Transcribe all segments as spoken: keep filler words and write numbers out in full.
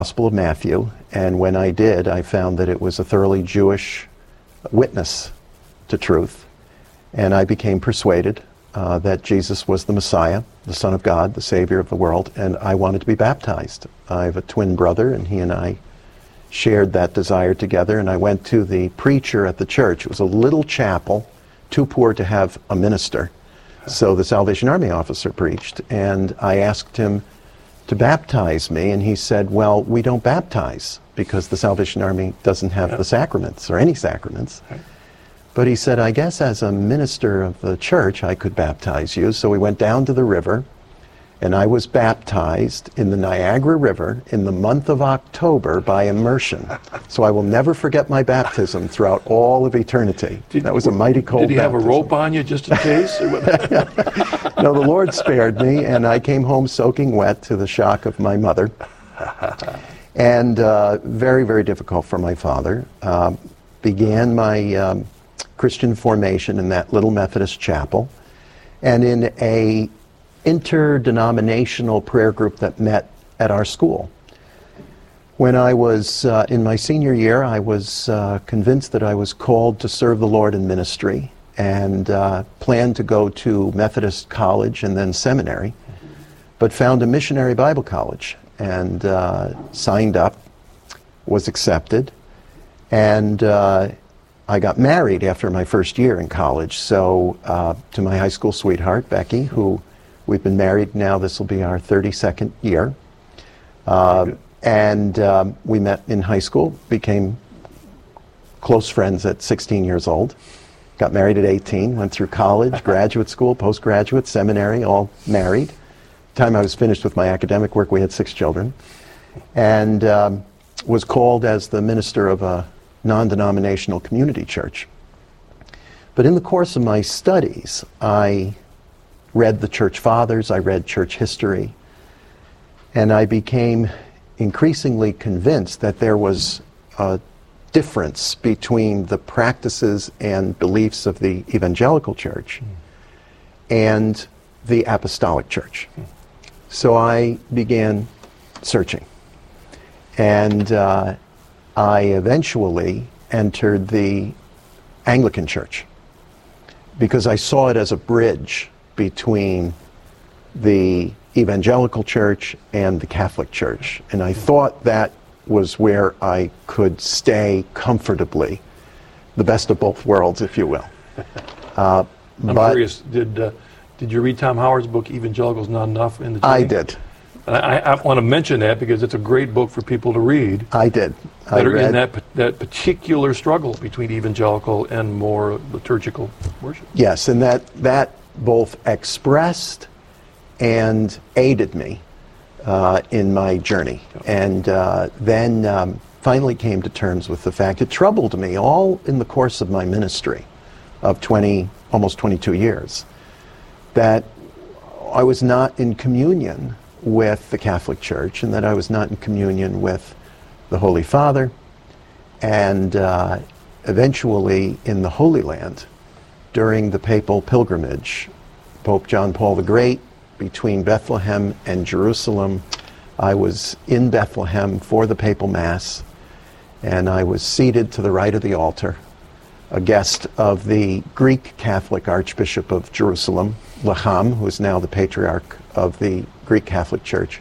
Gospel of Matthew, and when I did, I found that it was a thoroughly Jewish witness to truth, and I became persuaded uh, that Jesus was the Messiah, the Son of God, the Savior of the world, and I wanted to be baptized. I have a twin brother, and he and I shared that desire together, and I went to the preacher at the church. It was a little chapel, too poor to have a minister, so the Salvation Army officer preached, and I asked him to baptize me, and he said, well, we don't baptize because the Salvation Army doesn't have yeah. the sacraments or any sacraments. Okay. But he said, I guess as a minister of the church I could baptize you. So we went down to the river, and I was baptized in the Niagara River in the month of October by immersion. So I will never forget my baptism throughout all of eternity. Did, that was a mighty cold Did he baptism. have a rope on you just in case? No, the Lord spared me, and I came home soaking wet to the shock of my mother. And uh, very, very difficult for my father. Uh, began my um, Christian formation in that little Methodist chapel, and in a interdenominational prayer group that met at our school. When I was uh, in my senior year, I was uh, convinced that I was called to serve the Lord in ministry, and uh, planned to go to Methodist college and then seminary, but found a missionary Bible college and uh, signed up, was accepted, and uh, I got married after my first year in college. So uh, to my high school sweetheart, Becky, who we've been married now, this will be our thirty-second year. Uh, and um, we met in high school, became close friends at sixteen years old. Got married at eighteen, went through college, graduate school, postgraduate, seminary, all married. The time I was finished with my academic work, we had six children. And um, was called as the minister of a non-denominational community church. But in the course of my studies, I read the church fathers, I read church history, and I became increasingly convinced that there was a difference between the practices and beliefs of the evangelical church mm. and the apostolic church. Mm. So I began searching, and uh, I eventually entered the Anglican Church because I saw it as a bridge between the evangelical church and the Catholic Church, and I thought that was where I could stay comfortably, the best of both worlds, if you will. Uh, I'm but curious, did uh, did you read Tom Howard's book, Evangelicals Not Enough, in the journey? I did. And I, I want to mention that because it's a great book for people to read. I did. That I are read, in that, that particular struggle between evangelical and more liturgical worship. Yes, and that, that both expressed and aided me uh, in my journey. And uh, then um, finally came to terms with the fact, it troubled me all in the course of my ministry of twenty, almost twenty-two years, that I was not in communion with the Catholic Church, and that I was not in communion with the Holy Father, and uh, eventually in the Holy Land during the papal pilgrimage, Pope John Paul the Great, between Bethlehem and Jerusalem. I was in Bethlehem for the papal Mass, and I was seated to the right of the altar, a guest of the Greek Catholic Archbishop of Jerusalem, Lacham, who is now the Patriarch of the Greek Catholic Church.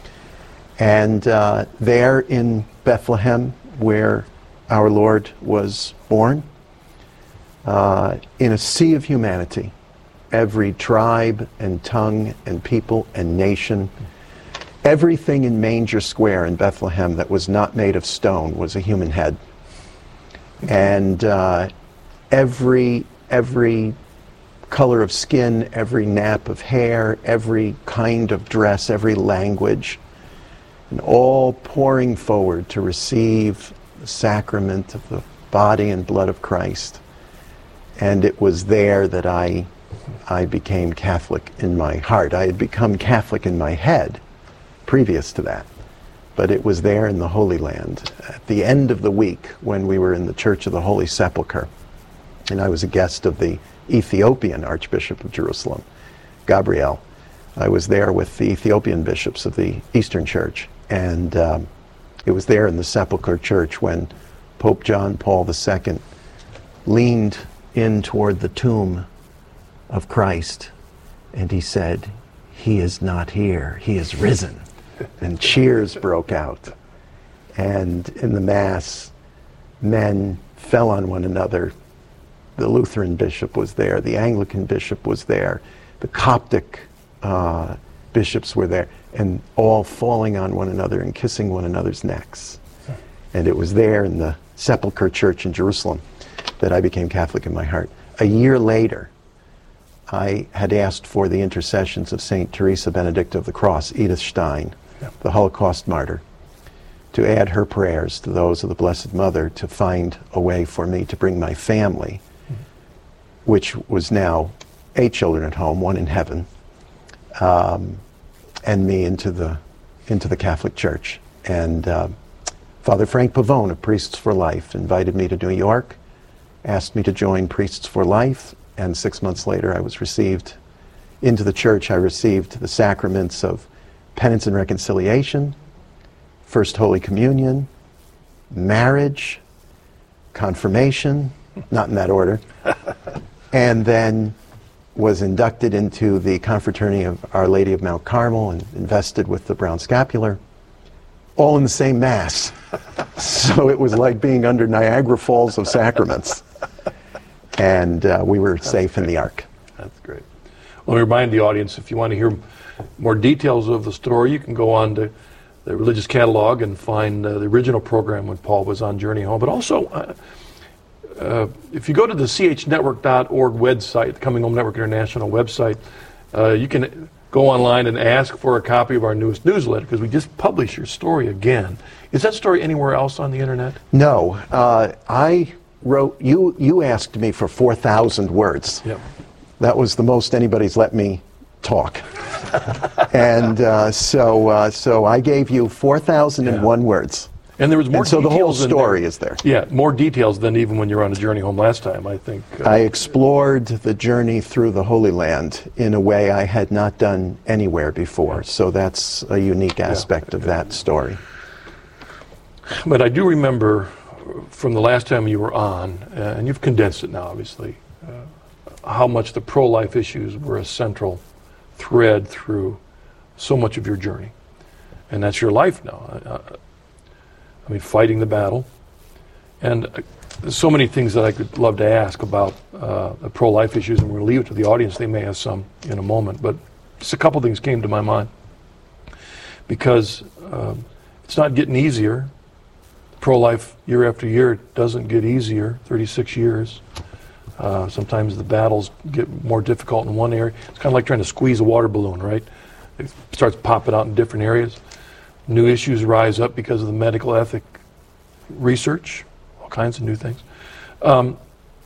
And uh, there in Bethlehem, where our Lord was born, uh, in a sea of humanity, every tribe and tongue and people and nation, everything in Manger Square in Bethlehem that was not made of stone was a human head. And uh, every, every color of skin, every nap of hair, every kind of dress, every language, and all pouring forward to receive the sacrament of the body and blood of Christ. And it was there that I, I became Catholic in my heart. I had become Catholic in my head previous to that, but it was there in the Holy Land at the end of the week when we were in the Church of the Holy Sepulchre, and I was a guest of the Ethiopian Archbishop of Jerusalem, Gabriel. I was there with the Ethiopian bishops of the Eastern Church, and um, It was there in the Sepulchre Church when Pope John Paul the Second leaned in toward the tomb of Christ and he said, "He is not here, he is risen." And cheers broke out. And in the Mass, men fell on one another. The Lutheran bishop was there, the Anglican bishop was there, the Coptic uh, bishops were there, and all falling on one another and kissing one another's necks. And it was there in the Sepulchre Church in Jerusalem that I became Catholic in my heart. A year later, I had asked for the intercessions of Saint Teresa Benedicta of the Cross, Edith Stein, yeah. the Holocaust martyr, to add her prayers to those of the Blessed Mother to find a way for me to bring my family, mm-hmm. which was now eight children at home, one in heaven, um, and me into the into the Catholic Church. And uh, Father Frank Pavone of Priests for Life invited me to New York, asked me to join Priests for Life, and six months later I was received into the church. I received the sacraments of penance and reconciliation, First Holy Communion, marriage, confirmation, not in that order, and then was inducted into the Confraternity of Our Lady of Mount Carmel and invested with the Brown Scapular, all in the same Mass. So it was like being under Niagara Falls of sacraments. And uh, we were That's safe great. in the Ark. That's great. Let me remind the audience, if you want to hear more details of the story, you can go on to the Religious Catalog and find uh, the original program when Paul was on Journey Home. But also, uh, uh, if you go to the C H network dot org website, the Coming Home Network International website, uh, you can go online and ask for a copy of our newest newsletter, because we just published your story again. Is that story anywhere else on the internet? No. Uh, I wrote, you, you asked me for four thousand words. Yep. That was the most anybody's let me talk. and uh, so uh, so I gave you four thousand one yeah. words. And there was more and so the whole story there. is there. Yeah, more details than even when you were on a journey home last time, I think. Uh, I explored the journey through the Holy Land in a way I had not done anywhere before. So that's a unique aspect yeah. of that story. But I do remember from the last time you were on, uh, and you've condensed it now, obviously, uh, how much the pro-life issues were a central thread through so much of your journey. And that's your life now. Uh, I mean, fighting the battle. And uh, there's so many things that I could love to ask about uh, the pro-life issues, and we're going to leave it to the audience. They may have some in a moment. But just a couple things came to my mind. Because uh, it's not getting easier. Pro-life, year after year, doesn't get easier, thirty-six years. Uh, sometimes the battles get more difficult in one area. It's kind of like trying to squeeze a water balloon, right? It starts popping out in different areas. New issues rise up because of the medical ethic research, all kinds of new things. Um,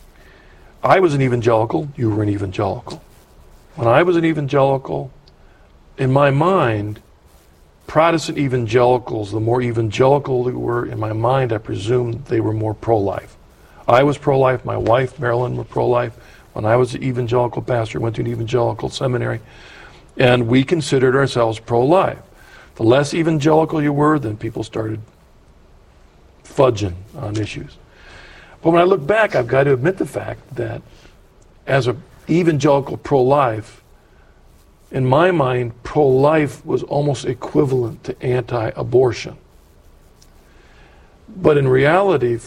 I was an evangelical, you were an evangelical. When I was an evangelical, in my mind, Protestant evangelicals, the more evangelical they were, in my mind, I presumed they were more pro-life. I was pro-life, my wife, Marilyn, were pro-life. When I was an evangelical pastor, went to an evangelical seminary, and we considered ourselves pro-life. The less evangelical you were, then people started fudging on issues. But when I look back, I've got to admit the fact that as an evangelical pro-life, in my mind, pro-life was almost equivalent to anti-abortion. But in reality,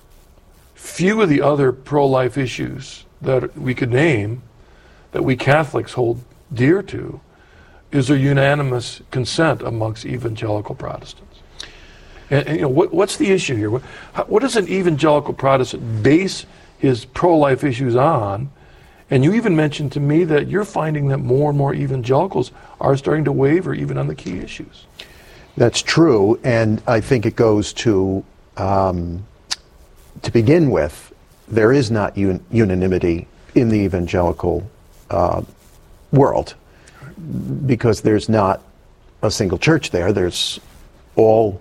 few of the other pro-life issues that we could name, that we Catholics hold dear to, is there unanimous consent amongst evangelical Protestants? And, and you know, what, what's the issue here? What, how, what does an evangelical Protestant base his pro-life issues on? And you even mentioned to me that you're finding that more and more evangelicals are starting to waver even on the key issues. That's true, and I think it goes to, um, to begin with, there is not un- unanimity in the evangelical uh, world, because there's not a single church there. There's all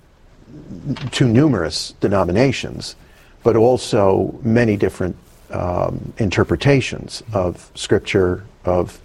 too numerous denominations, but also many different um, interpretations of Scripture, of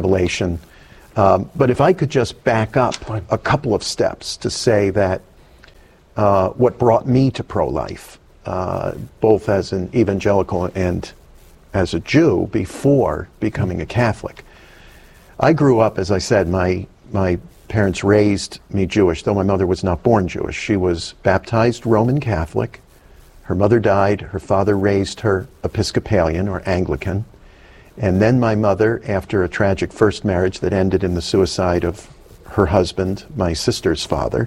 Revelation. Um, but if I could just back up a couple of steps to say that uh, what brought me to pro-life, uh, both as an evangelical and as a Jew before becoming a Catholic. I grew up, as I said, my, my parents raised me Jewish, though my mother was not born Jewish. She was baptized Roman Catholic. Her mother died. Her father raised her Episcopalian or Anglican. And then my mother, after a tragic first marriage that ended in the suicide of her husband, my sister's father,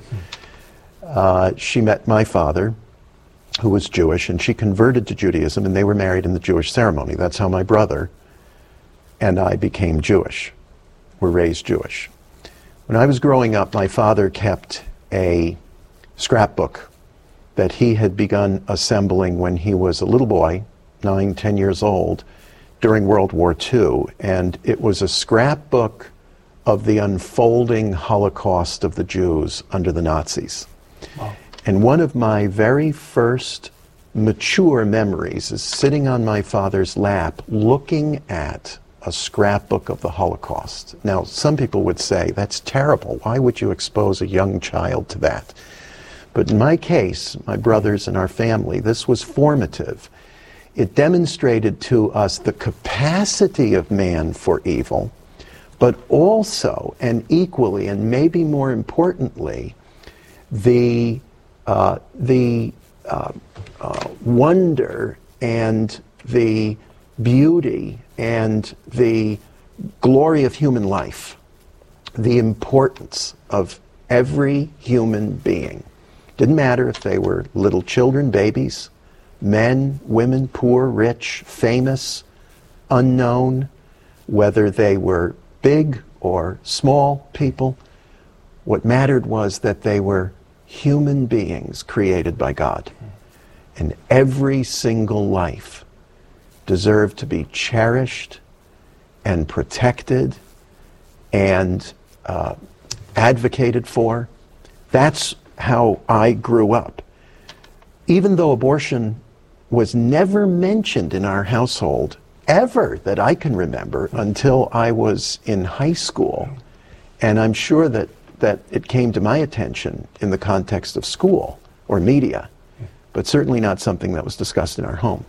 uh, she met my father, who was Jewish, and she converted to Judaism, and they were married in the Jewish ceremony. That's how my brother and I became Jewish, were raised Jewish. When I was growing up, my father kept a scrapbook that he had begun assembling when he was a little boy, nine, ten years old, during World War Two. And it was a scrapbook of the unfolding Holocaust of the Jews under the Nazis. Wow. And one of my very first mature memories is sitting on my father's lap looking at a scrapbook of the Holocaust. Now, some people would say, that's terrible. Why would you expose a young child to that? But in my case, my brothers and our family, this was formative. It demonstrated to us the capacity of man for evil, but also, and equally, and maybe more importantly, the, uh, the uh, uh, wonder and the beauty and the glory of human life, the importance of every human being. Didn't matter if they were little children, babies, men, women, poor, rich, famous, unknown, whether they were big or small people. What mattered was that they were human beings created by God. And every single life deserved to be cherished and protected and uh, advocated for. That's how I grew up. Even though abortion was never mentioned in our household, ever that I can remember, until I was in high school. And I'm sure that, that it came to my attention in the context of school or media, but certainly not something that was discussed in our home.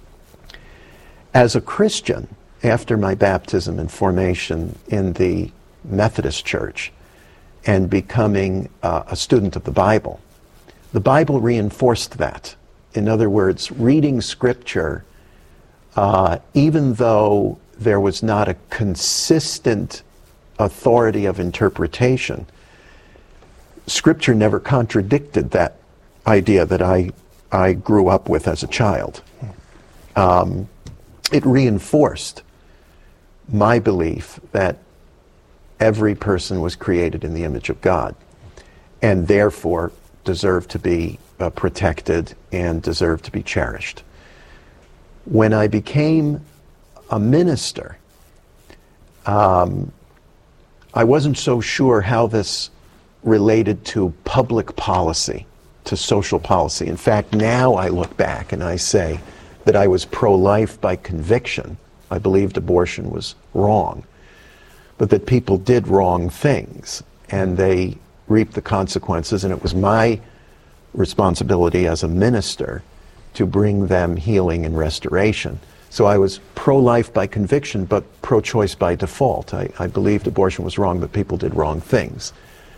As a Christian, after my baptism and formation in the Methodist Church and becoming uh, a student of the Bible, the Bible reinforced that. In other words, reading Scripture, uh, even though there was not a consistent authority of interpretation, Scripture never contradicted that idea that I, I grew up with as a child. Um, it reinforced my belief that every person was created in the image of God and therefore deserved to be uh, protected and deserved to be cherished. When I became a minister, um, I wasn't so sure how this related to public policy, to social policy. In fact, now I look back and I say that I was pro-life by conviction. I believed abortion was wrong, but that people did wrong things and they reaped the consequences, and it was my responsibility as a minister to bring them healing and restoration. So I was pro-life by conviction, but pro-choice by default. I, I believed abortion was wrong, but people did wrong things.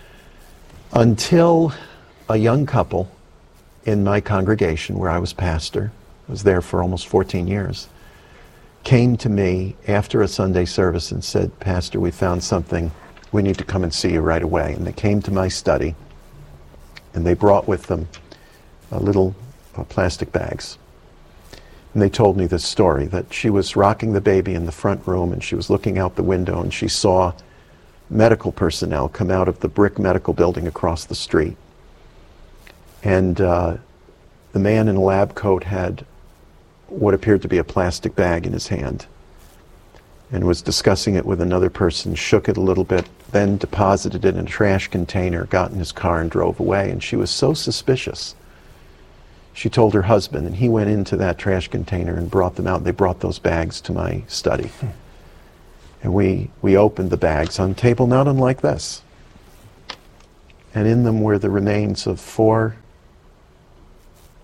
Until a young couple in my congregation where I was pastor, I was there for almost fourteen years, came to me after a Sunday service and said, "Pastor, we found something. We need to come and see you right away." And they came to my study, and they brought with them uh, little uh, plastic bags. And they told me this story, that she was rocking the baby in the front room, and she was looking out the window, and she saw medical personnel come out of the brick medical building across the street. And uh, the man in a lab coat had what appeared to be a plastic bag in his hand and was discussing it with another person, shook it a little bit, then deposited it in a trash container, got in his car and drove away. And she was so suspicious. She told her husband, and he went into that trash container and brought them out. They brought those bags to my study. Hmm. And we, we opened the bags on a table not unlike this. And in them were the remains of four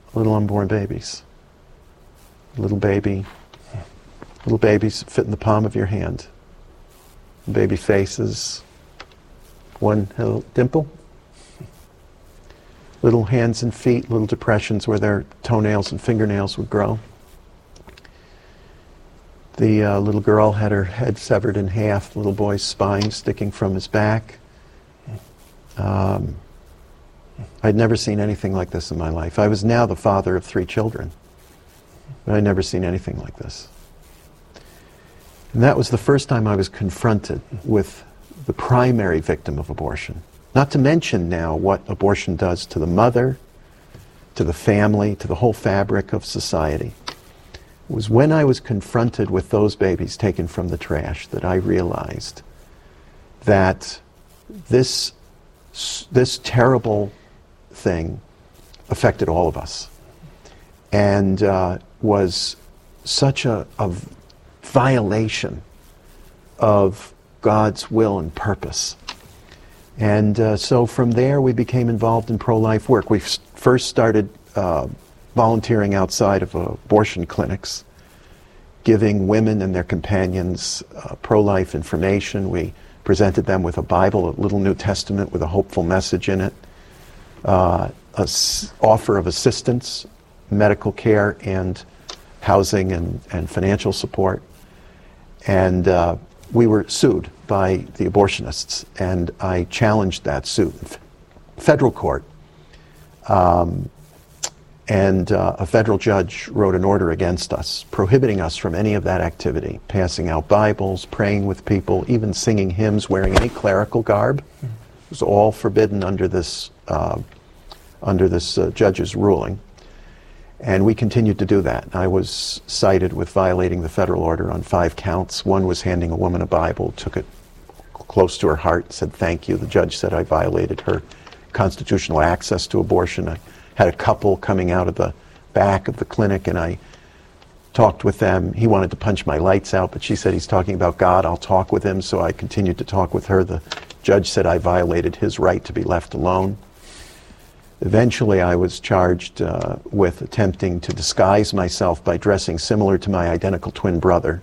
little unborn babies. Little baby, little babies fit in the palm of your hand. Baby faces, one little dimple. Little hands and feet, little depressions where their toenails and fingernails would grow. The uh, little girl had her head severed in half, the little boy's spine sticking from his back. Um, I'd never seen anything like this in my life. I was now the father of three children, but I'd never seen anything like this. And that was the first time I was confronted with the primary victim of abortion. Not to mention now what abortion does to the mother, to the family, to the whole fabric of society. It was when I was confronted with those babies taken from the trash that I realized that this, this terrible thing affected all of us and uh, was such a, a violation of God's will and purpose. And uh, so from there we became involved in pro-life work. We f- first started uh, volunteering outside of abortion clinics, giving women and their companions uh, pro-life information. We presented them with a Bible, a little New Testament with a hopeful message in it, uh, a s- offer of assistance, medical care, and housing and, and financial support. And uh, we were sued by the abortionists, and I challenged that suit in federal court. Um, and uh, a federal judge wrote an order against us, prohibiting us from any of that activity, passing out Bibles, praying with people, even singing hymns, wearing any clerical garb. It was all forbidden under this, uh, under this uh, judge's ruling. And we continued to do that. I was cited with violating the federal order on five counts. One was handing a woman a Bible, took it close to her heart, said thank you. The judge said I violated her constitutional access to abortion. I had a couple coming out of the back of the clinic, and I talked with them. He wanted to punch my lights out, but she said he's talking about God. I'll talk with him, so I continued to talk with her. The judge said I violated his right to be left alone. Eventually, I was charged uh, with attempting to disguise myself by dressing similar to my identical twin brother.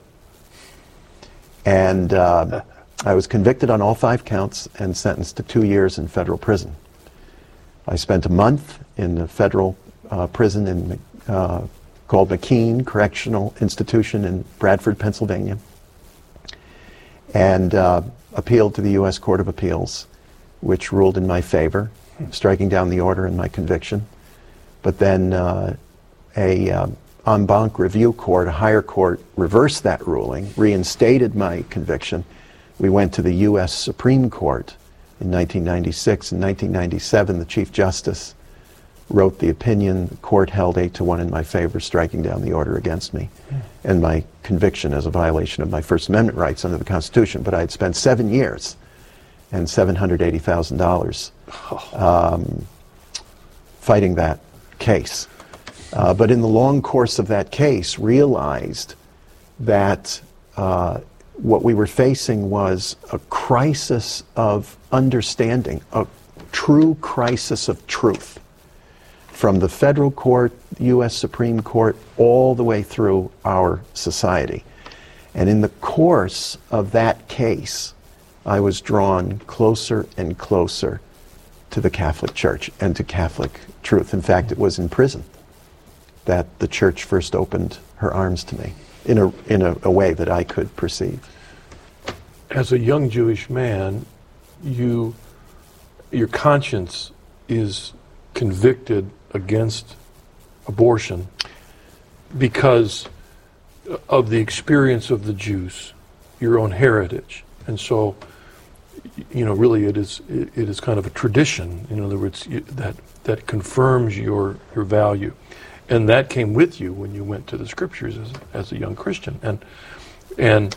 And uh, I was convicted on all five counts and sentenced to two years in federal prison. I spent a month in the federal uh, prison in, uh, called McKean Correctional Institution in Bradford, Pennsylvania, and uh, appealed to the U S Court of Appeals, which ruled in my favor, striking down the order in my conviction. But then uh, a uh, en banc review court, a higher court, reversed that ruling, reinstated my conviction. We went to the U S Supreme Court in nineteen ninety-six. In nineteen ninety-seven, the Chief Justice wrote the opinion. The court held eight to one in my favor, striking down the order against me, mm. and my conviction as a violation of my First Amendment rights under the Constitution. But I had spent seven years and seven hundred eighty thousand dollars um, fighting that case. Uh, but in the long course of that case, realized that uh, what we were facing was a crisis of understanding, a true crisis of truth, from the federal court, U S Supreme Court, all the way through our society. And in the course of that case, I was drawn closer and closer to the Catholic Church and to Catholic truth. In fact, it was in prison that the Church first opened her arms to me in a, in a, a way that I could perceive. As a young Jewish man, you, your conscience is convicted against abortion because of the experience of the Jews, your own heritage. And so, you know, really it is it is kind of a tradition, in other words, that that confirms your your value. And that came with you when you went to the scriptures as, as a young Christian. And and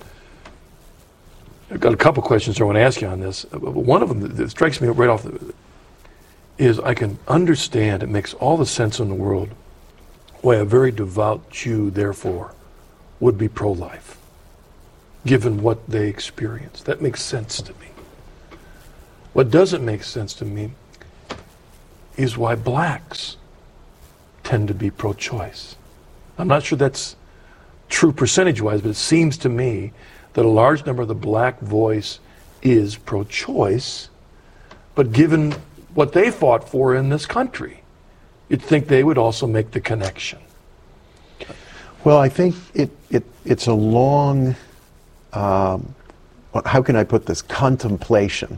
I've got a couple questions I want to ask you on this. One of them that strikes me right off the, is I can understand, it makes all the sense in the world, why a very devout Jew, therefore, would be pro-life, given what they experience. That makes sense to me. What doesn't make sense to me is why blacks tend to be pro-choice. I'm not sure that's true percentage-wise, but it seems to me that a large number of the black voice is pro-choice, but given what they fought for in this country, you'd think they would also make the connection. Well, I think it, it it's a long, um, how can I put this, contemplation.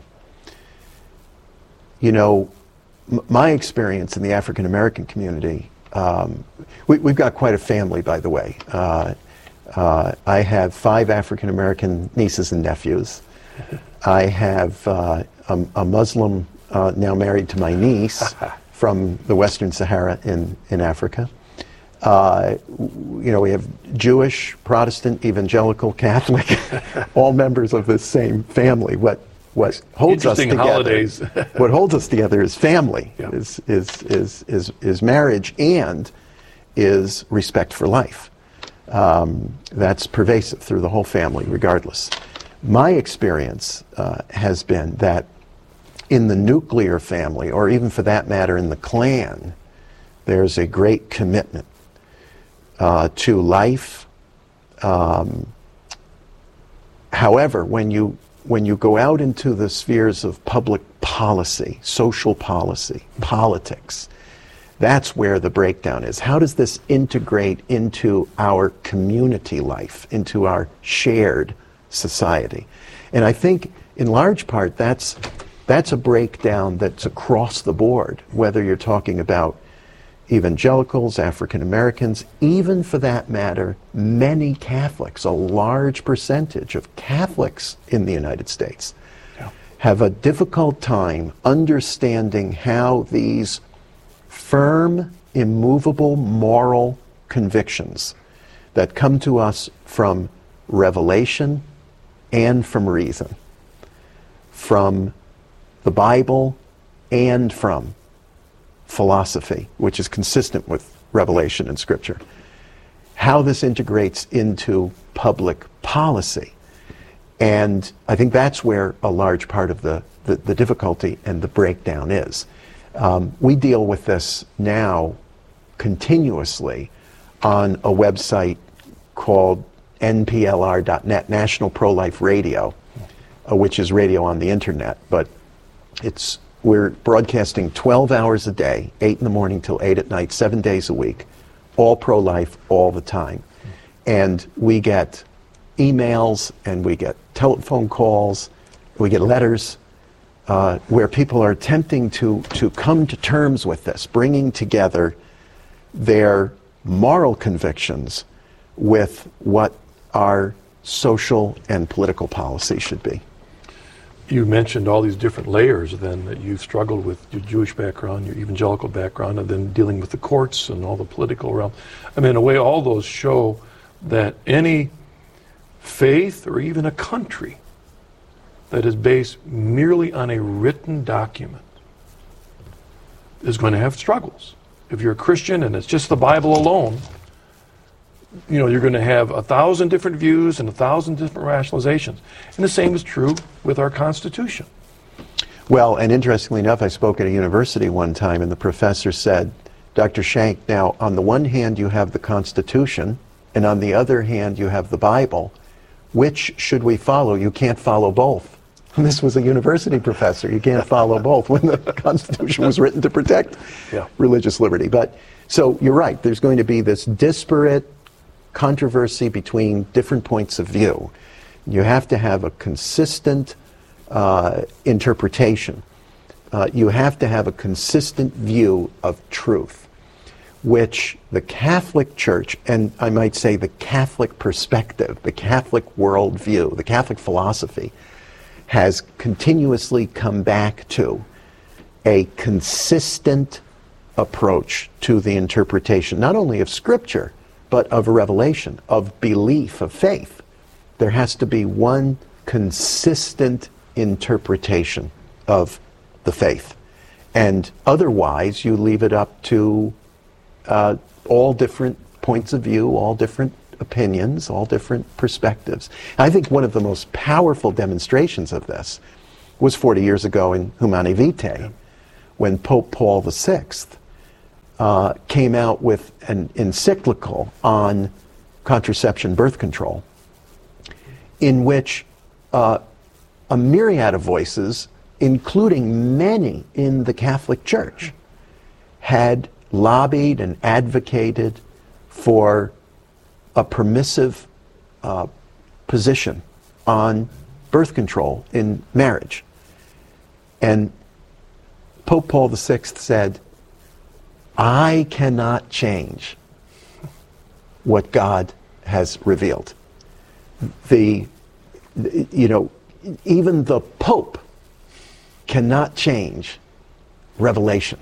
You know, m- my experience in the African American community, um, we, we've got quite a family, by the way. Uh, uh, I have five African American nieces and nephews. I have uh, a, a Muslim uh, now married to my niece from the Western Sahara in, in Africa. Uh, you know, we have Jewish, Protestant, evangelical, Catholic, all members of this same family. What what holds us together? Holidays. What holds us together is family, yeah. is, is is is is marriage, and is respect for life. Um, that's pervasive through the whole family, regardless. My experience uh, has been that in the nuclear family, or even for that matter in the clan, there's a great commitment Uh, to life. Um, however, when you when you go out into the spheres of public policy, social policy, politics, that's where the breakdown is. How does this integrate into our community life, into our shared society? And I think in large part that's that's a breakdown that's across the board, whether you're talking about evangelicals, African Americans, even for that matter, many Catholics, a large percentage of Catholics in the United States, yeah. have a difficult time understanding how these firm, immovable moral convictions that come to us from revelation and from reason, from the Bible and from philosophy, which is consistent with revelation and scripture, how this integrates into public policy. And I think that's where a large part of the, the, the difficulty and the breakdown is. Um, we deal with this now continuously on a website called N P L R dot net, National Pro-Life Radio, uh, which is radio on the internet, but it's we're broadcasting twelve hours a day, eight in the morning till eight at night, seven days a week, all pro-life, all the time. And we get emails and we get telephone calls, we get letters uh, where people are attempting to, to come to terms with this, bringing together their moral convictions with what our social and political policy should be. You mentioned all these different layers then that you've struggled with, your Jewish background, your evangelical background, and then dealing with the courts and all the political realm. I mean, in a way, all those show that any faith or even a country that is based merely on a written document is going to have struggles. If you're a Christian and it's just the Bible alone, you know, you're going to have a thousand different views and a thousand different rationalizations. And the same is true with our Constitution. Well, and interestingly enough, I spoke at a university one time and the professor said, Doctor Shank, now on the one hand you have the Constitution and on the other hand you have the Bible. Which should we follow? You can't follow both. And this was a university professor. You can't follow both when the Constitution was written to protect yeah. religious liberty. But so you're right, there's going to be this disparate controversy between different points of view. You have to have a consistent uh, interpretation. Uh, you have to have a consistent view of truth, which the Catholic Church, and I might say the Catholic perspective, the Catholic worldview, the Catholic philosophy, has continuously come back to a consistent approach to the interpretation, not only of Scripture, but of revelation, of belief, of faith. There has to be one consistent interpretation of the faith. And otherwise, you leave it up to uh, all different points of view, all different opinions, all different perspectives. I think one of the most powerful demonstrations of this was forty years ago in Humanae Vitae, when Pope Paul the Sixth uh, came out with an encyclical on contraception, birth control, in which uh, a myriad of voices, including many in the Catholic Church, had lobbied and advocated for a permissive uh, position on birth control in marriage. And Pope Paul the Sixth said, I cannot change what God has revealed. The, you know, even the Pope cannot change revelation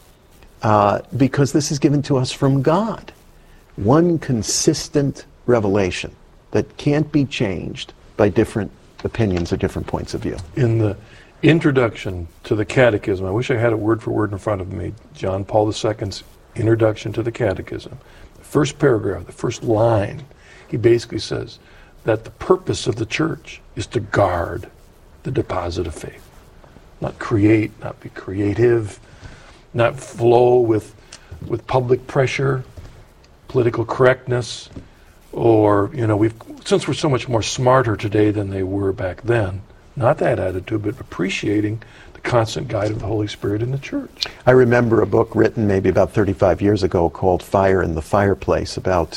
uh, because this is given to us from God. One consistent revelation that can't be changed by different opinions or different points of view. In the introduction to the Catechism, I wish I had it word for word in front of me, John Paul the Second's Introduction to the Catechism, the first paragraph, the first line, he basically says that the purpose of the church is to guard the deposit of faith. Not create, not be creative, not flow with, with public pressure, political correctness, or, you know, we've, since we're so much more smarter today than they were back then, not that attitude, but appreciating the constant guide of the Holy Spirit in the church. I remember a book written maybe about thirty-five years ago called Fire in the Fireplace about,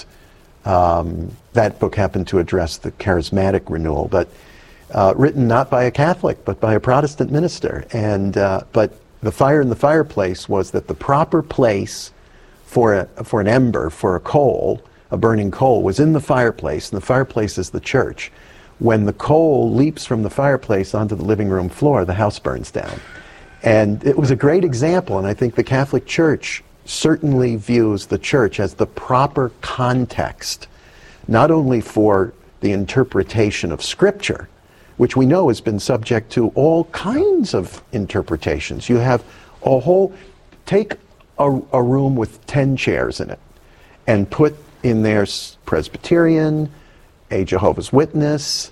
um, that book happened to address the charismatic renewal, but uh, written not by a Catholic, but by a Protestant minister. And, uh, but the fire in the fireplace was that the proper place for, a, for an ember, for a coal, a burning coal, was in the fireplace, and the fireplace is the church. When the coal leaps from the fireplace onto the living room floor, the house burns down. And it was a great example, and I think the Catholic Church certainly views the church as the proper context, not only for the interpretation of Scripture, which we know has been subject to all kinds of interpretations. You have a whole, take a, a room with ten chairs in it, and put in there Presbyterian, a Jehovah's Witness,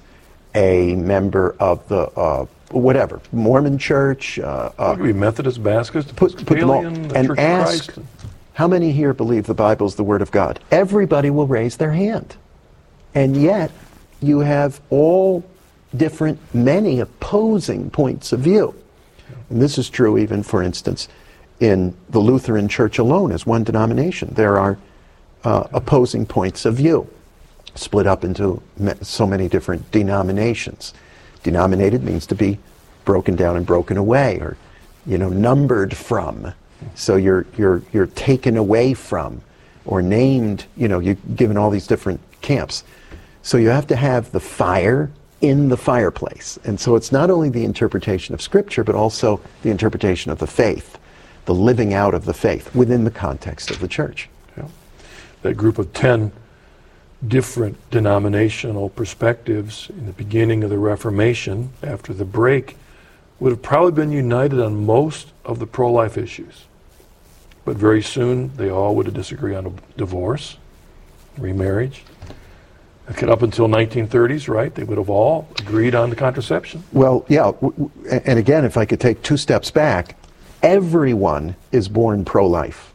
a member of the, uh, whatever, Mormon Church. Uh, uh, it could be Methodist, Baptist, put, put them all, the and Church ask, of Christ. How many here believe the Bible is the Word of God? Everybody will raise their hand. And yet, you have all different, many opposing points of view. And this is true even, for instance, in the Lutheran Church alone as one denomination. There are uh, opposing points of view, split up into so many different denominations. Denominated means to be broken down and broken away, or, you know, numbered from. So you're you're you're taken away from, or named. You know, you're given all these different camps. So you have to have the fire in the fireplace, and so it's not only the interpretation of Scripture, but also the interpretation of the faith, the living out of the faith within the context of the church. Yeah. That group of ten different denominational perspectives in the beginning of the Reformation, after the break, would have probably been united on most of the pro-life issues. But very soon, they all would have disagreed on a divorce, remarriage. Okay, up until nineteen thirties, right? They would have all agreed on the contraception. Well, yeah, w- w- and again, if I could take two steps back, everyone is born pro-life.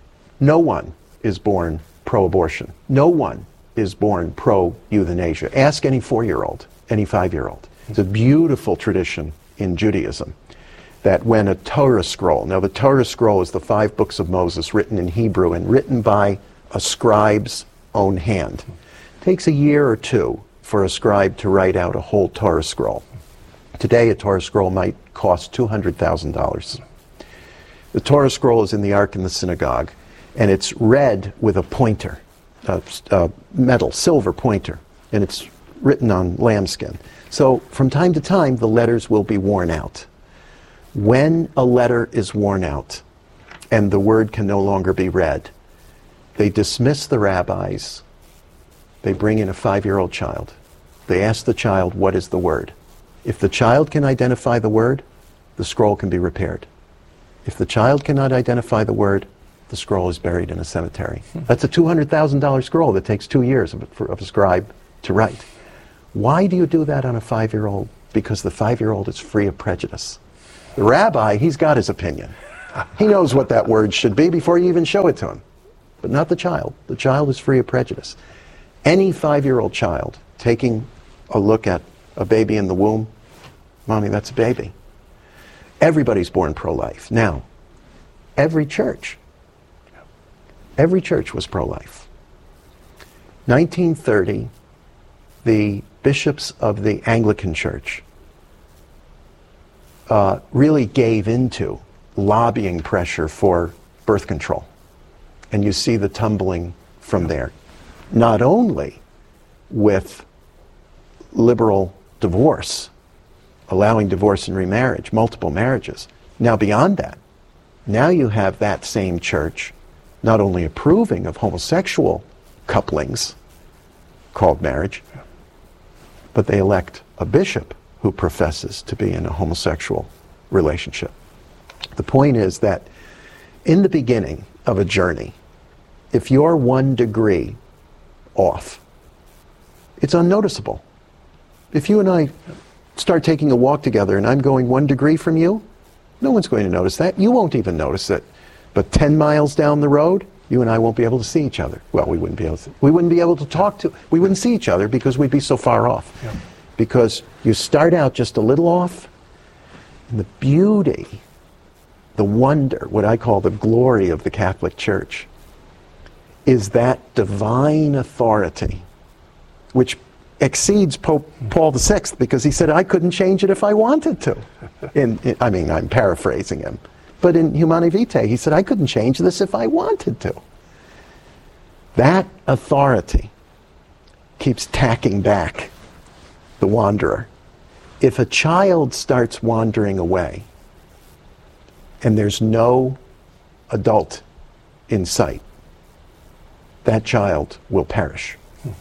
No one is born pro-abortion. No one is born pro-euthanasia. Ask any four-year-old, any five-year-old. It's a beautiful tradition in Judaism that when a Torah scroll, now the Torah scroll is the five books of Moses written in Hebrew and written by a scribe's own hand. It takes a year or two for a scribe to write out a whole Torah scroll. Today a Torah scroll might cost two hundred thousand dollars. The Torah scroll is in the Ark in the synagogue, and it's read with a pointer, a, a metal, silver pointer, and it's written on lambskin. So from time to time, the letters will be worn out. When a letter is worn out and the word can no longer be read, they dismiss the rabbis. They bring in a five-year-old child. They ask the child, what is the word? If the child can identify the word, the scroll can be repaired. If the child cannot identify the word, the scroll is buried in a cemetery. That's a two hundred thousand dollars scroll that takes two years of, for, of a scribe to write. Why do you do that on a five-year-old? Because the five-year-old is free of prejudice. The rabbi, he's got his opinion. He knows what that word should be before you even show it to him. But not the child. The child is free of prejudice. Any five-year-old child taking a look at a baby in the womb, Mommy, that's a baby. Everybody's born pro-life. Now, every church, every church was pro-life. nineteen thirty, the bishops of the Anglican Church uh, really gave into lobbying pressure for birth control. And you see the tumbling from there. Not only with liberal divorce, allowing divorce and remarriage, multiple marriages. Now beyond that, now you have that same church not only approving of homosexual couplings called marriage, but they elect a bishop who professes to be in a homosexual relationship. The point is that in the beginning of a journey, if you're one degree off, it's unnoticeable. If you and I start taking a walk together and I'm going one degree from you, no one's going to notice that. You won't even notice it. But ten miles down the road, you and I won't be able to see each other. Well, we wouldn't be able to. We wouldn't be able to talk to. We wouldn't see each other because we'd be so far off. Yeah. Because you start out just a little off, and the beauty, the wonder, what I call the glory of the Catholic Church, is that divine authority, which exceeds Pope Paul the Sixth, because he said, I couldn't change it if I wanted to. In, in, I mean, I'm paraphrasing him. But in Humanae Vitae, he said, I couldn't change this if I wanted to. That authority keeps tacking back the wanderer. If a child starts wandering away, and there's no adult in sight, that child will perish.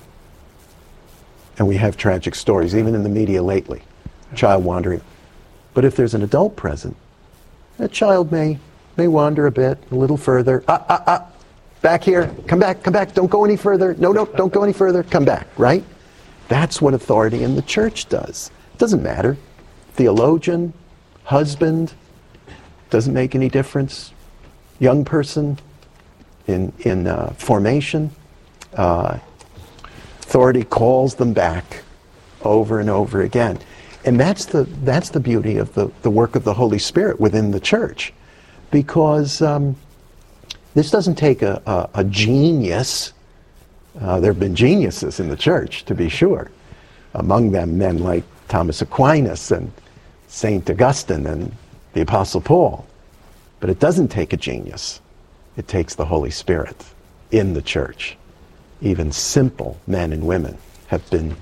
And we have tragic stories, even in the media lately, child wandering. But if there's an adult present, that child may may wander a bit, a little further. Ah, ah, ah, back here, come back, come back, don't go any further. No, no, don't go any further, come back, right? That's what authority in the church does. It doesn't matter. Theologian, husband, doesn't make any difference. Young person in, in uh, formation, uh, authority calls them back over and over again. And that's the, that's the beauty of the, the work of the Holy Spirit within the church. Because um, this doesn't take a, a, a genius. Uh, there have been geniuses in the church, to be sure. Among them, men like Thomas Aquinas and Saint Augustine and the Apostle Paul. But it doesn't take a genius. It takes the Holy Spirit in the church. Even simple men and women have been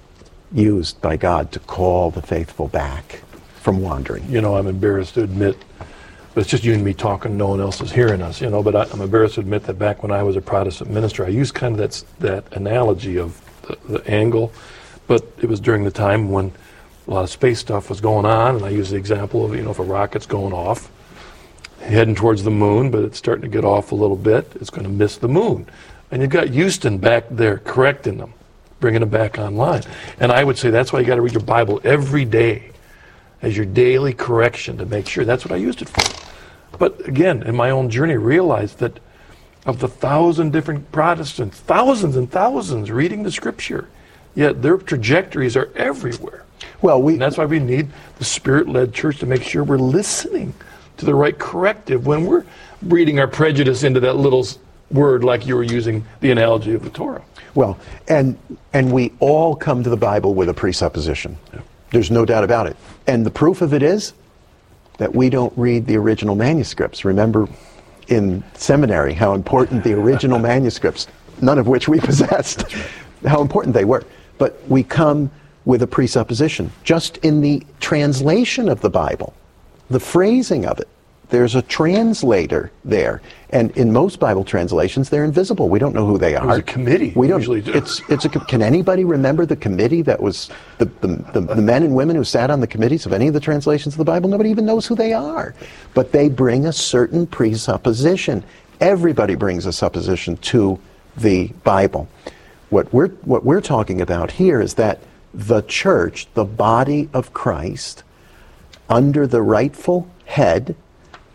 used by God to call the faithful back from wandering. You know, I'm embarrassed to admit, but it's just you and me talking, no one else is hearing us, you know, but I, I'm embarrassed to admit that back when I was a Protestant minister, I used kind of that, that analogy of the, the angle, but it was during the time when a lot of space stuff was going on, and I used the example of, you know, if a rocket's going off, heading towards the moon, but it's starting to get off a little bit, it's going to miss the moon. And you've got Houston back there correcting them, bringing them back online. And I would say that's why you got to read your Bible every day as your daily correction to make sure. That's what I used it for. But again, in my own journey, I realized that of the thousand different Protestants, thousands and thousands reading the Scripture, yet their trajectories are everywhere. Well, we, and that's why we need the Spirit-led church to make sure we're listening to the right corrective when we're reading our prejudice into that little word, like you were using the analogy of the Torah. Well, and and we all come to the Bible with a presupposition. Yeah. There's no doubt about it. And the proof of it is that we don't read the original manuscripts. Remember in seminary how important the original manuscripts, none of which we possessed, how important they were. But we come with a presupposition. Just in the translation of the Bible, the phrasing of it, there's a translator there, and in most Bible translations, they're invisible. We don't know who they are. There's a committee. We don't. Usually do. It's it's a. Can anybody remember the committee that was the, the the the men and women who sat on the committees of any of the translations of the Bible? Nobody even knows who they are, but they bring a certain presupposition. Everybody brings a supposition to the Bible. What we're what we're talking about here is that the church, the body of Christ, under the rightful head,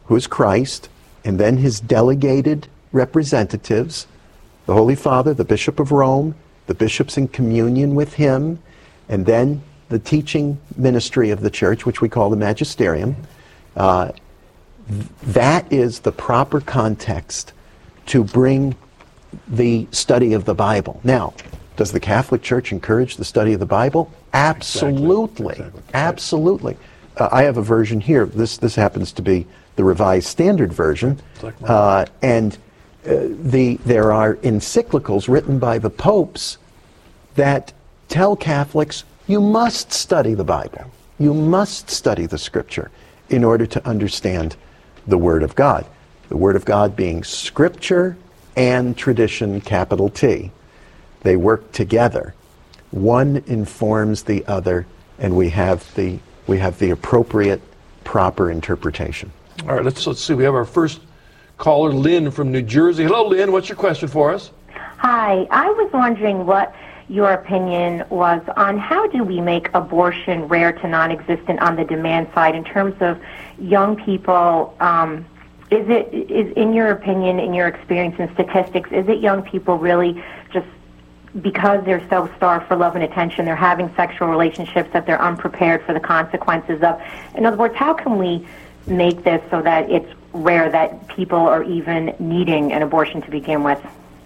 who is Christ, and then his delegated representatives, the Holy Father, the Bishop of Rome, the bishops in communion with him, and then the teaching ministry of the church, which we call the magisterium. Uh, th- that is the proper context to bring the study of the Bible. Now, does the Catholic Church encourage the study of the Bible? Absolutely. Exactly. Exactly. Absolutely. Uh, I have a version here. This this happens to be the Revised Standard Version. Like uh, and uh, the there are encyclicals written by the popes that tell Catholics, you must study the Bible. You must study the Scripture in order to understand the Word of God. The Word of God being Scripture and tradition, capital T. They work together. One informs the other, and we have the we have the appropriate, proper interpretation. All right, let's let's see. We have our first caller, Lynn from New Jersey. Hello, Lynn. What's your question for us? Hi. I was wondering what your opinion was on how do we make abortion rare to non-existent on the demand side in terms of young people. Um, is it is in your opinion, in your experience and statistics, is it young people really just because they're so starved for love and attention, they're having sexual relationships that they're unprepared for the consequences of? In other words, how can we make this so that it's rare that people are even needing an abortion to begin with?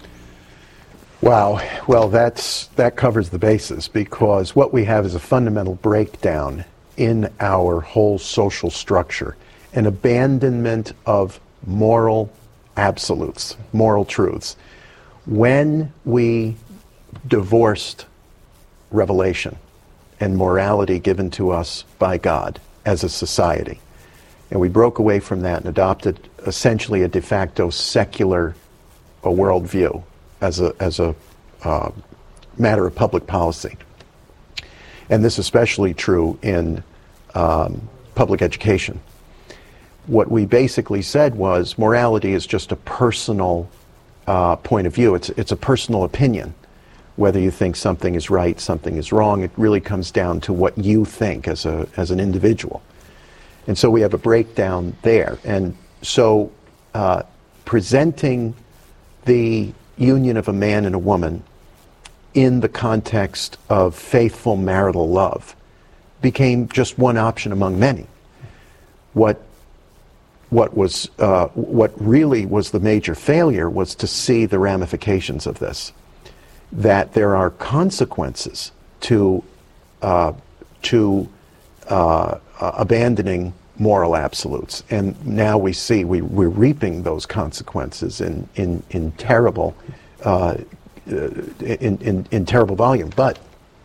Wow. Well, that's that covers the bases, because what we have is a fundamental breakdown in our whole social structure, an abandonment of moral absolutes, moral truths. When we divorced revelation and morality given to us by God as a society, and we broke away from that and adopted essentially a de facto secular a worldview as a as a uh, matter of public policy, and this is especially true in um, public education. What we basically said was morality is just a personal uh, point of view. It's it's a personal opinion. Whether you think something is right, something is wrong, it really comes down to what you think as a as an individual. And so we have a breakdown there. And so uh, presenting the union of a man and a woman in the context of faithful marital love became just one option among many. What what was uh, what really was the major failure was to see the ramifications of this, that there are consequences to uh, to uh, uh, abandoning moral absolutes, and now we see we, we're reaping those consequences in in in terrible uh, in, in in terrible volume. But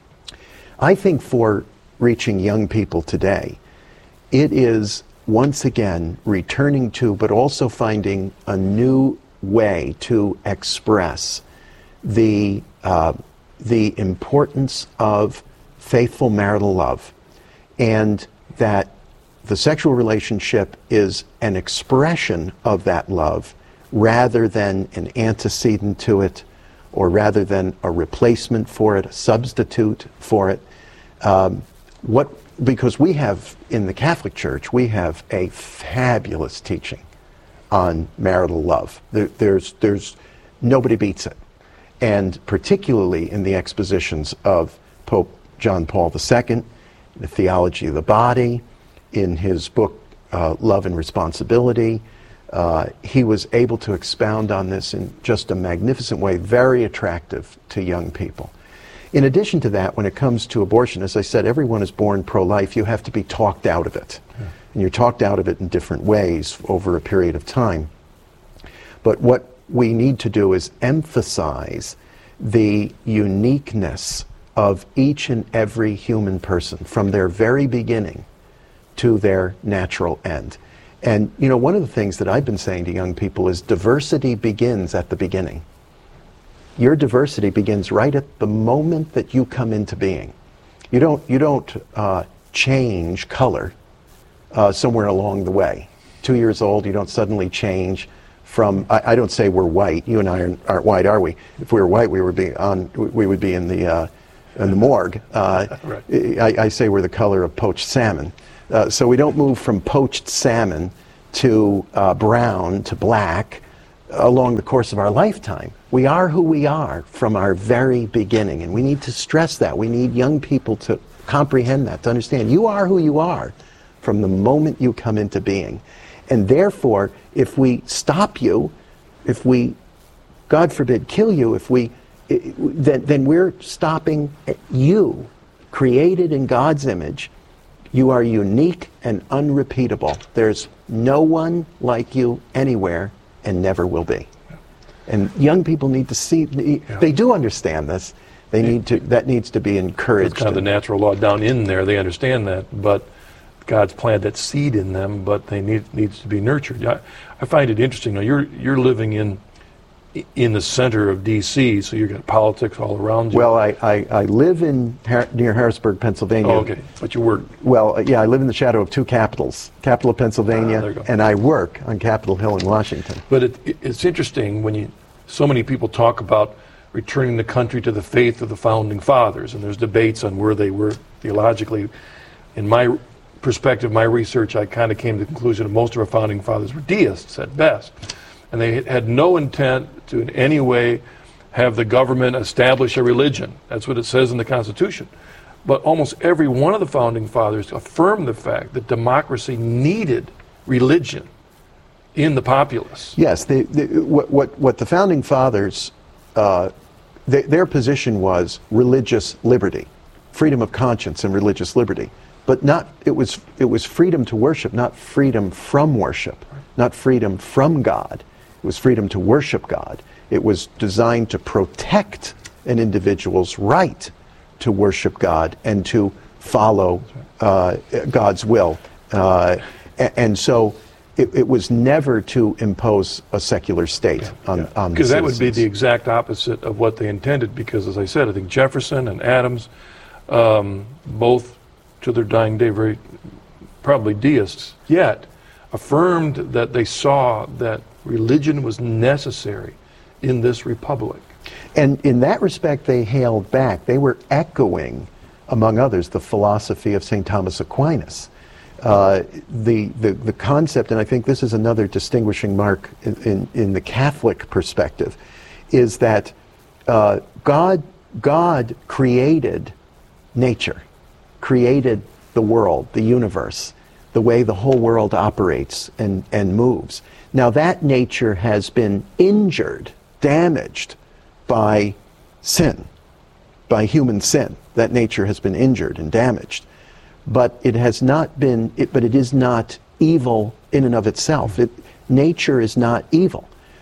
I think for reaching young people today, it is once again returning to, but also finding a new way to express the uh, the importance of faithful marital love, and that the sexual relationship is an expression of that love rather than an antecedent to it, or rather than a replacement for it, a substitute for it. Um, what because we have in the Catholic Church, we have a fabulous teaching on marital love. There, there's there's nobody beats it. And particularly in the expositions of Pope John Paul the Second, the Theology of the Body, in his book, uh, Love and Responsibility, uh, he was able to expound on this in just a magnificent way, very attractive to young people. In addition to that, when it comes to abortion, as I said, everyone is born pro-life. You have to be talked out of it. Yeah. And you're talked out of it in different ways over a period of time. But what we need to do is emphasize the uniqueness of each and every human person from their very beginning to their natural end. And, you know, one of the things that I've been saying to young people is diversity begins at the beginning. Your diversity begins right at the moment that you come into being. You don't, you don't uh, change color uh, somewhere along the way. Two years old, you don't suddenly change from, I, I don't say we're white. You and I aren't, aren't white, are we? If we were white, we would be on. We would be in the uh, in the morgue. Uh, right. I, I say we're the color of poached salmon. Uh, so we don't move from poached salmon to uh, brown to black along the course of our lifetime. We are who we are from our very beginning, and we need to stress that. We need young people to comprehend that, to understand you are who you are from the moment you come into being. And therefore, if we stop you, if we, God forbid, kill you, if we, then, then we're stopping you, created in God's image. You are unique and unrepeatable. There's no one like you anywhere and never will be. And young people need to see, Yeah. they do understand this. They need to, that needs to be encouraged. It's kind of the natural law down in there. They understand that, but God's planted that seed in them, but they need needs to be nurtured. I, I find it interesting. Now you're you're living in in the center of D C, so you've got politics all around you. Well, I, I, I live in Har- near Harrisburg, Pennsylvania. Oh, okay, but you work. Well, uh, yeah, I live in the shadow of two capitals, capital of Pennsylvania, Ah, there you go. and I work on Capitol Hill in Washington. But it, it, it's interesting when you, so many people talk about returning the country to the faith of the founding fathers, and there's debates on where they were theologically. In my perspective, my research, I kind of came to the conclusion that most of our founding fathers were deists at best, and they had no intent to in any way have the government establish a religion. That's what it says in the Constitution. But almost every one of the founding fathers affirmed the fact that democracy needed religion in the populace. Yes, they, they, what, what, what the founding fathers, uh, they, their position was religious liberty, freedom of conscience and religious liberty. But not, it was, it was freedom to worship, not freedom from worship, not freedom from God. It was freedom to worship God. It was designed to protect an individual's right to worship God and to follow uh, God's will. Uh, and, and so it, it was never to impose a secular state Yeah, on, yeah. on the Because that would be citizens. the exact opposite of what they intended, because as I said, I think Jefferson and Adams, um, both to their dying day, very probably deists, yet affirmed that they saw that religion was necessary in this republic. And in that respect, they hailed back. They were echoing, among others, the philosophy of Saint Thomas Aquinas. Uh, the, the, the concept, and I think this is another distinguishing mark in, in, in the Catholic perspective, is that uh, God, God created nature, created the world, the universe, the way the whole world operates and, and moves. Now that nature has been injured, damaged by sin, by human sin. That nature has been injured and damaged. But it has not been, it, but it is not evil in and of itself. It, nature is not evil.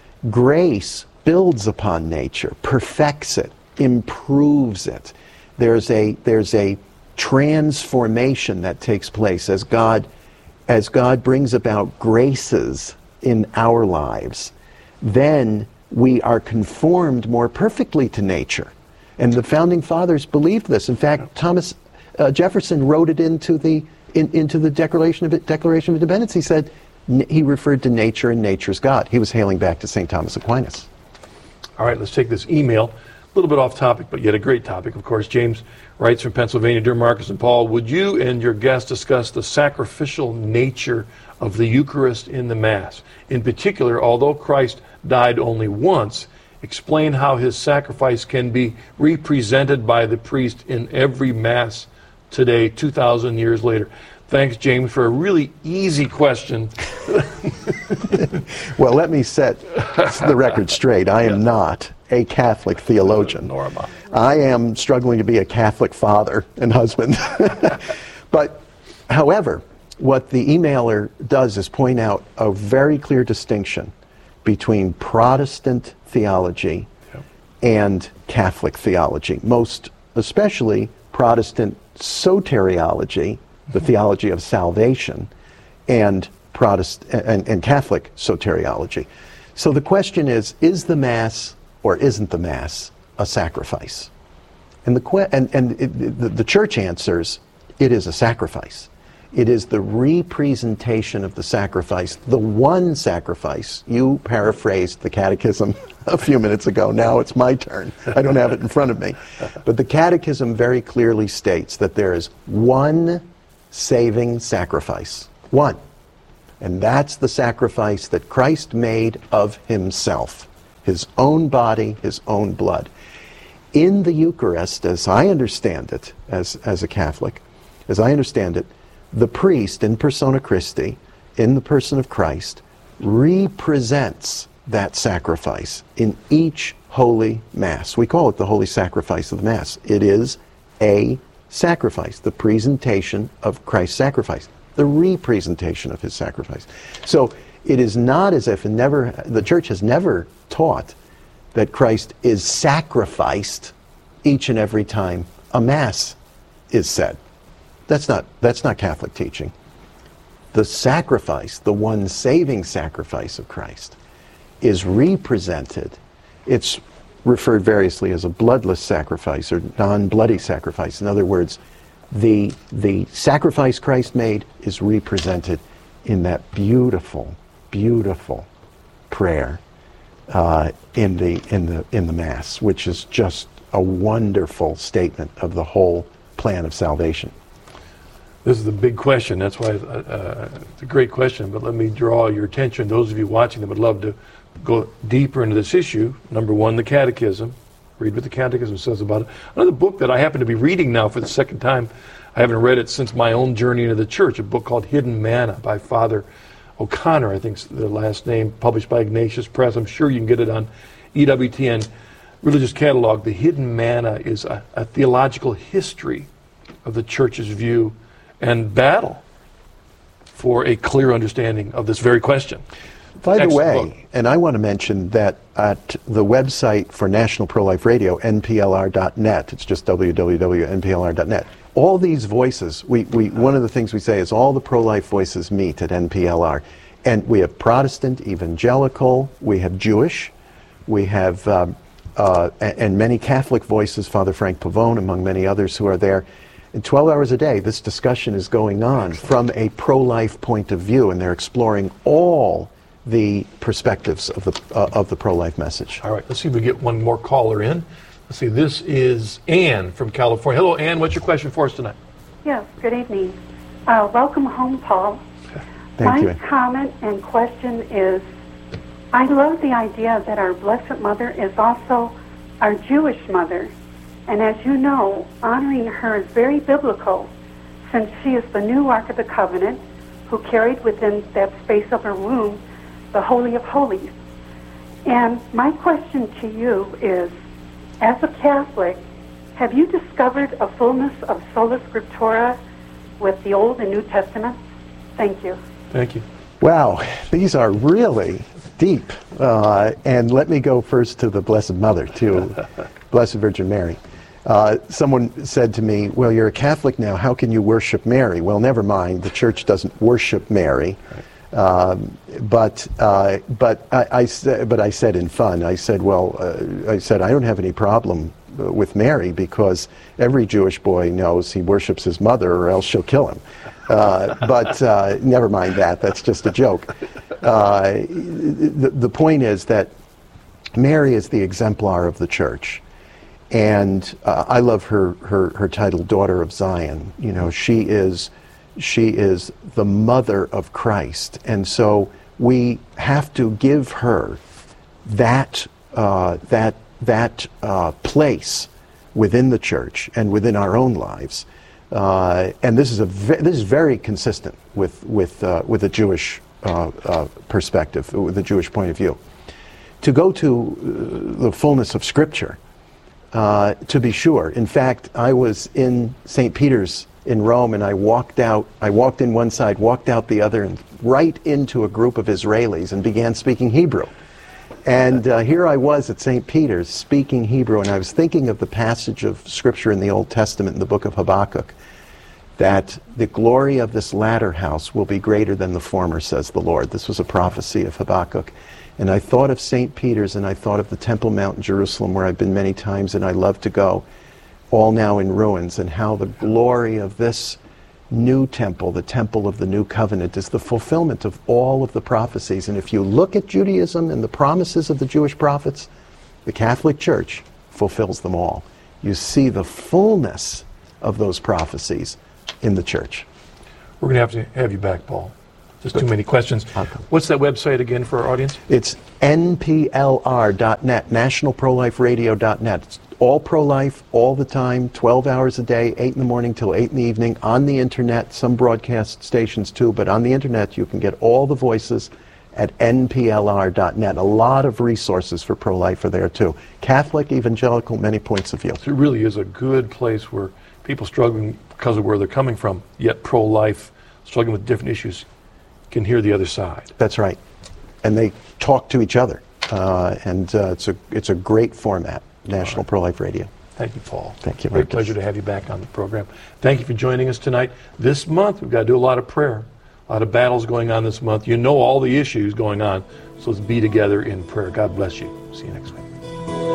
Grace builds upon nature, perfects it, improves it. There's a, there's a transformation that takes place as God, as God brings about graces in our lives. Then we are conformed more perfectly to nature. And the founding fathers believed this. In fact, Thomas uh, Jefferson wrote it into the in, into the Declaration of Declaration of Independence. He said n- he referred to nature and nature's God. He was hailing back to Saint Thomas Aquinas. All right, let's take this email. A little bit off topic, but yet a great topic, of course. James writes from Pennsylvania, Dear Marcus and Paul, would you and your guest discuss the sacrificial nature of the Eucharist in the Mass? In particular, although Christ died only once, explain how his sacrifice can be represented by the priest in every Mass today, two thousand years later. Thanks, James, for a really easy question. Well, let me set the record straight. I am not a Catholic theologian. Nor am I. I am struggling to be a Catholic father and husband. But, however, what the emailer does is point out a very clear distinction between Protestant theology Yep. and Catholic theology, most especially Protestant soteriology, the theology of salvation, and Protestant and, and Catholic soteriology. So the question is, is the Mass or isn't the Mass a sacrifice? And the que- and, and it, the, the church answers, it is a sacrifice. It is the representation of the sacrifice, the one sacrifice. You paraphrased the Catechism a few minutes ago. Now it's my turn. I don't have it in front of me. But the Catechism very clearly states that there is one saving sacrifice. One. And that's the sacrifice that Christ made of himself, his own body, his own blood. In the Eucharist, as I understand it, as, as a Catholic, as I understand it, the priest in persona Christi, in the person of Christ, represents that sacrifice in each Holy Mass. We call it the Holy Sacrifice of the Mass. It is a sacrifice, the presentation of Christ's sacrifice, the representation of his sacrifice. So it is not as if, and never, the Church has never taught that Christ is sacrificed each and every time a Mass is said. That's not, that's not Catholic teaching. The sacrifice, the one saving sacrifice of Christ, is represented. It's referred variously as a bloodless sacrifice or non-bloody sacrifice. In other words, the, the sacrifice Christ made is represented in that beautiful, beautiful prayer uh, in the in the in the Mass, which is just a wonderful statement of the whole plan of salvation. This is the big question. That's why uh, it's a great question, but let me draw your attention, those of you watching that would love to go deeper into this issue. Number one, the Catechism. Read what the Catechism says about it. Another book that I happen to be reading now for the second time, I haven't read it since my own journey into the Church, a book called Hidden Manna by Father O'Connor, I think the last name, published by Ignatius Press. I'm sure you can get it on E W T N Religious Catalog. The Hidden Manna is a, a theological history of the Church's view and battle for a clear understanding of this very question. By the Excellent way, book. and I want to mention that at the website for National Pro-Life Radio, N P L R dot net, it's just w w w dot N P L R dot net, all these voices, we, we, one of the things we say is all the pro-life voices meet at N P L R. And we have Protestant, evangelical, we have Jewish, we have, um, uh, and, and many Catholic voices, Father Frank Pavone, among many others who are there. And twelve hours a day, this discussion is going on from a pro-life point of view, and they're exploring all the perspectives of the uh, of the pro-life message. All right, let's see if we get one more caller in. Let's see, this is Ann from California. Hello, Ann. What's your question for us tonight? Yes, good evening. Uh, welcome home, Paul. Thank My you. comment and question is, I love the idea that our Blessed Mother is also our Jewish mother. And as you know, honoring her is very biblical, since she is the new Ark of the Covenant, who carried within that space of her womb the Holy of Holies. And my question to you is, as a Catholic, have you discovered a fullness of sola scriptura with the Old and New Testaments? Thank you. Thank you. Wow, these are really deep. Uh, and let me go first to the Blessed Mother, to Blessed Virgin Mary. Uh, someone said to me, well, you're a Catholic now, how can you worship Mary? Well, never mind, the Church doesn't worship Mary. Um, but uh, but I, I said but I said in fun, I said, well, uh, I said I don't have any problem uh, with Mary, because every Jewish boy knows he worships his mother or else she'll kill him. Uh, but uh, never mind that, that's just a joke. Uh, the, the point is that Mary is the exemplar of the Church. And uh, I love her, her, her title, Daughter of Zion. You know, she is, she is the mother of Christ. And so we have to give her that, uh, that, that uh, place within the Church and within our own lives. Uh, and this is, a ve- this is very consistent with, with, uh, with the Jewish uh, uh, perspective, with the Jewish point of view. To go to uh, the fullness of Scripture, Uh, to be sure. In fact, I was in Saint Peter's in Rome, and I walked out, I walked in one side, walked out the other, and right into a group of Israelis and began speaking Hebrew. And uh, here I was at Saint Peter's speaking Hebrew, and I was thinking of the passage of Scripture in the Old Testament, in the book of Habakkuk, that the glory of this latter house will be greater than the former, says the Lord. This was a prophecy of Habakkuk. And I thought of Saint Peter's, and I thought of the Temple Mount in Jerusalem, where I've been many times and I love to go, all now in ruins, and how the glory of this new temple, the temple of the new covenant, is the fulfillment of all of the prophecies. And if you look at Judaism and the promises of the Jewish prophets, the Catholic Church fulfills them all. You see the fullness of those prophecies in the Church. We're going to have to have you back, Paul. just too many questions. Okay. What's that website again for our audience? It's N P L R dot net, National Pro Life Radio dot net. It's all pro-life, all the time, twelve hours a day, eight in the morning till eight in the evening, on the internet, some broadcast stations too, but on the internet you can get all the voices at N P L R dot net. A lot of resources for pro-life are there too. Catholic, evangelical, many points of view. It really is a good place where people struggling because of where they're coming from, yet pro-life, struggling with different issues, can hear the other side. That's right. And they talk to each other. Uh, and uh, it's a it's a great format, National right. Pro-Life Radio. Thank you, Paul. Thank you. Great pleasure to have you back on the program. Thank you for joining us tonight. This month, we've got to do a lot of prayer. A lot of battles going on this month. You know all the issues going on, so let's be together in prayer. God bless you. See you next week.